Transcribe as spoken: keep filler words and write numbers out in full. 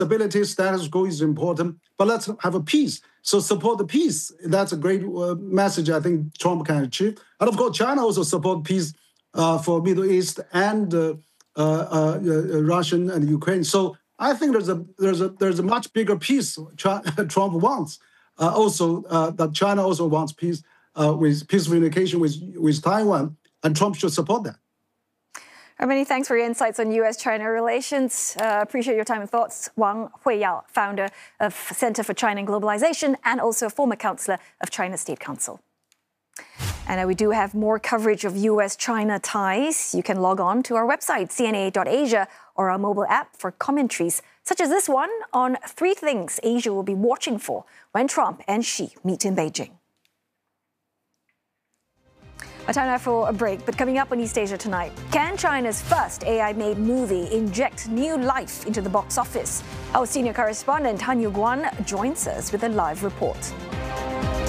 stability, status quo is important, but let's have a peace. So support the peace. That's a great uh, message I think Trump can achieve. And of course, China also support peace uh, for Middle East and uh, uh, uh, uh, Russian and Ukraine. So I think there's a there's a there's a much bigger peace Trump wants. Uh, also, uh, that China also wants peace uh, with peaceful communication with with Taiwan, and Trump should support that. Many thanks for your insights on U S China relations. Uh, appreciate your time and thoughts. Wang Huiyao, founder of Center for China and Globalization and also a former counselor of China State Council. And uh, we do have more coverage of U S China ties. You can log on to our website, C N A dot Asia, or our mobile app for commentaries, such as this one on three things Asia will be watching for when Trump and Xi meet in Beijing. A time now for a break, but coming up on East Asia tonight, can China's first A I-made movie inject new life into the box office? Our senior correspondent Han Yu-Guan joins us with a live report.